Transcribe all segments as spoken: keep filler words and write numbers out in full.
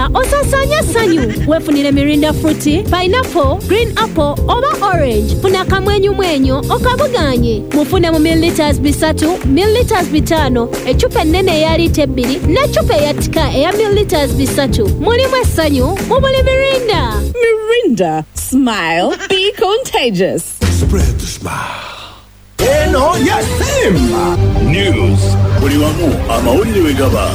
Mirinda osasanya sanyu. Wefunire Mirinda fruity, pineapple, green apple oba orange. Funa kamwenyu mwenyu okabuganye. Mufune mu milliliters bisatu, milliliters bitano, echupa nene ya lita ebiri, ne chupa ya tika ya milliliters bisatu. Mulimu essanyu mu buli Mirinda. Mirinda, smile, be contagious. Spread the smile. Eno ya Simba News. Buli wamu amawulire wegaba.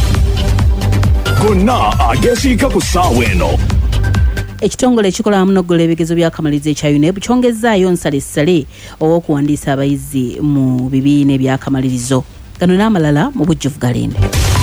Gonna agesiika ku ssaawa eno. Ekitongole ekikola munogola ebigezo by'akamalizo ekya U N E B kyongezaayo nsalessale ow'okuwandiisa abayizi mu bibiina eby'akamalirizo. Gano n'amalala mu bujjuvu galende.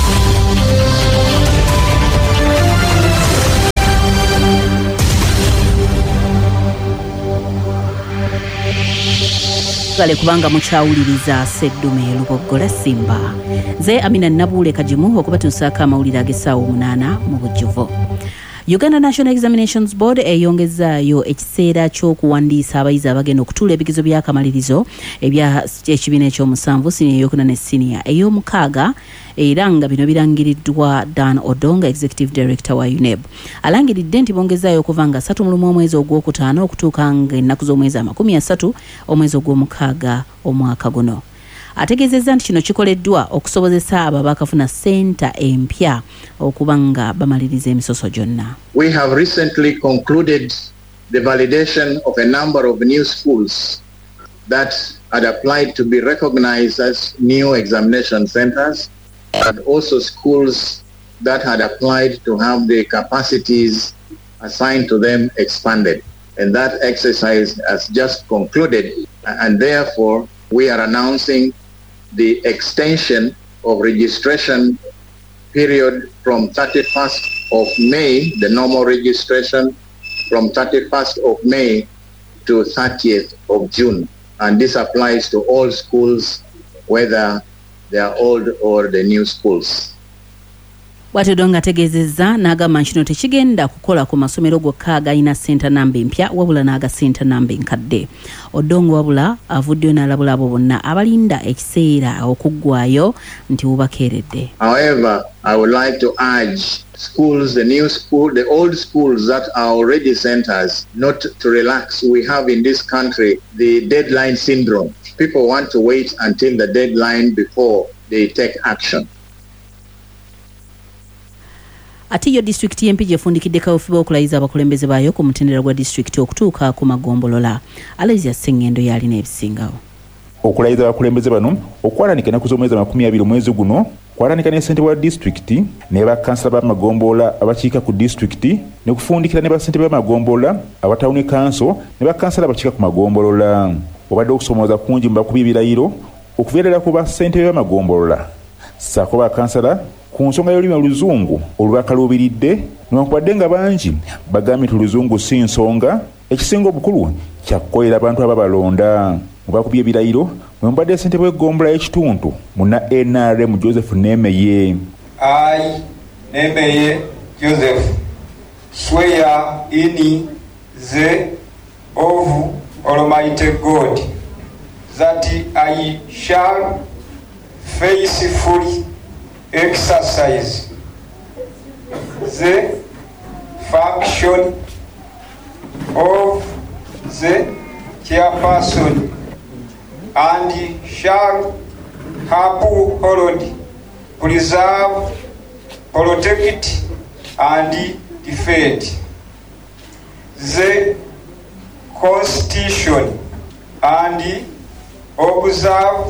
Gale kubanga mukyawuliriza Seddume Luboggola Simba. Nze Amina Nabule Kajimu okubatuusaako amawulire ag'essaawa omunaana mu bujjuvu. Uganda National Examinations Board eyongezaayo ekiseera ky'okuwandiisa abayizi abagenda okutuula ebigezo by'akamalirizo ebya ekibiina ekyomusanvu siniya eyokuna ne siniya ey'omukaaga era nga bino birangiriddwa Dan Odonga, Executive Director wa U N E B. Alangiridde nti bongezaayo okuva nga ssatu mu lumu omwezi ogwokutaano okutuuka nga ennaku z'omwezi amakumi asatu omwezi ogw'omukaaga omwaka guno. Ategeezezza nti kino kikoleddwa okusobozesa abo abakafuna ssenta empya okuba nga bamaliriza emisoso gyonna. We have recently concluded the validation of a number of new schools that had applied to be recognized as new examination centers, and also schools that had applied to have the capacities assigned to them expanded. And that exercise has just concluded, and therefore we are announcing the extension of registration period from thirty-first of May, the normal registration from thirty-first of May to thirtieth of June. And this applies to all schools, whether they are old or the new schools. Watodonga ategeezezza n'agamba nti kino tekigenda kukola ku masomero gokka agayina ssenta namba empya wabula n'aga ssenta namba enkadde. Odongo wabula avuddeyo n'alabula abo bonna abalinda ekiseera okuggwayo nti bubakeeredde. However, I would like to urge schools, the new school, the old schools that are already centers, not to relax. We have in this country the deadline syndrome. People want to wait until the deadline before they take action. Ati yo district y'Empigi efundikidde kaweefube okulayiza abakulembeze baayo ku mutendera gwa district okutuuka ku magombolola. Alizia Sengendo yalina ebisingawo. Okulayiza abakulembeze bano okwalanika ennaku z'omwezi amakumi abiri omwezi guno kwalanika ne ssente wa district ne bakansala b'amagombolola abakiika ku district ne kufundikira ne bassente b'amagombolola abatawuni kanso ne bakansala abakiika ku magombolola. Obadde okusomooza kungi mu bakubi ebirayiro okuviirira ku bassente b'amagombolola ssaako bakansala ku nsonga y'olulimi oluzungu olubaka luubiridde newankubadde nga bangi bagambye nti oluzungu si nsonga ekisinga obukulu kyakukolera abantu ababalonda. Mu bakubi ebirayiro mwe mubadde ssente bw'eggombolola y'ekituntu munna N R M Joseph Nemeye. I, Nemeye Joseph, swear in the of Almighty God that I shall faithfully exercise the function of the chairperson and shall uphold, preserve, protect and defend the Constitution and observe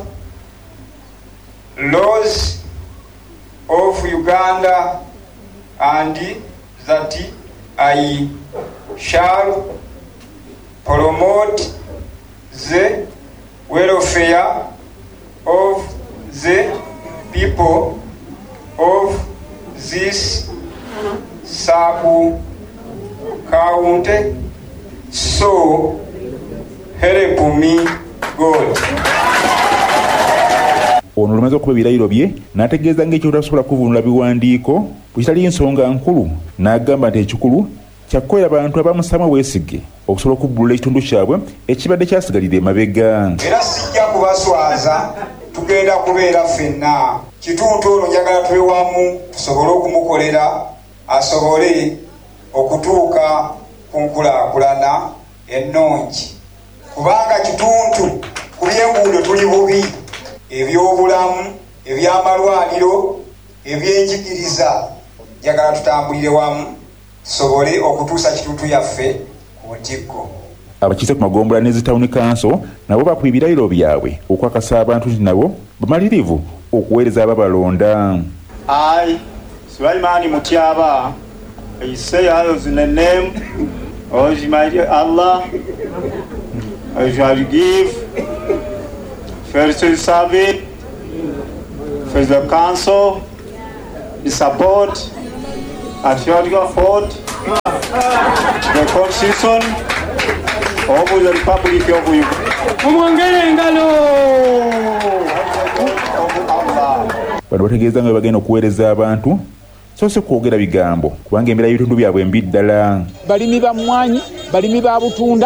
laws of Uganda, and that I shall promote the welfare of the people of this sub-county, so help me God. Ono lumaze okuba ebirayiro bye n'ategeeza ng'ekyo tasobola kuvunula biwandiiko bwe kitali nsonga nkulu n'agamba nti ekikulu kyakukolera abantu abamusama weesige okusobola okubbulula ekitundu kyabwe ekibadde kyasigalira emabega. Era sijja kubaswaza, tugenda kubeera ffenna kitundu ono njagala tube wamu tusobole okumukolera asobole okutuuka ku nkulaakulana ennungi, kubanga kituntu ku by'enguudo tuli bubi, ebyobulamu, eby'amalwaliro, ebyenjigiriza. Njagala tutambulire wamu tusobole okutuusa kituntu yaffe ku ntikko. Abakiise ku magombola ne zitawuni kanso nabo bakuba ebirayiro byabwe okwakasa abantu nti nabo bamalirivu okuweereza ababalonda. I, Sulaimani Mutyaba, I say I was in the name of Almighty Allah. I shall give first to serve for the council, the support at your fort, the constitution of the Republic of Uganda. Bano bategeeza nga bagenda okuweereza abantu so si kwogera bigambo kubanga embeera y'ebitundu byabwe mbi ddala. Balimi ba mmwanyi, balimi ba butunda